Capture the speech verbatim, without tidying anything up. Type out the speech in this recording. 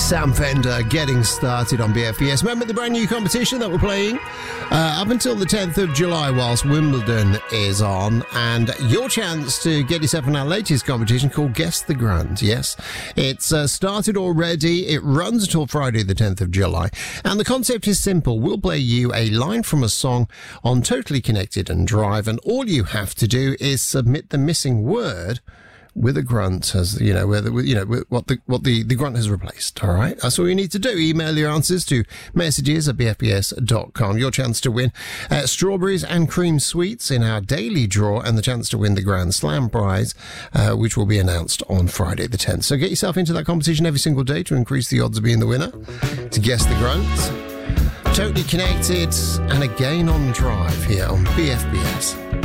Sam Fender, Getting Started on B F B S. Remember the brand new competition that we're playing uh, up until the tenth of July whilst Wimbledon is on, and your chance to get yourself in our latest competition called Guess the Grunt. Yes, it's uh, started already. It runs until Friday the tenth of July, and the concept is simple. We'll play you a line from a song on Totally Connected and Drive, and all you have to do is submit the missing word with a grunt, as you know, whether you know what the what the, the grunt has replaced. All right, that's all you need to do. Email your answers to messages at b f b s dot com. Your chance to win uh, strawberries and cream sweets in our daily draw, and the chance to win the Grand Slam prize, uh, which will be announced on Friday the tenth. So get yourself into that competition every single day to increase the odds of being the winner. To guess the grunt, Totally Connected, and again on Drive here on B F B S.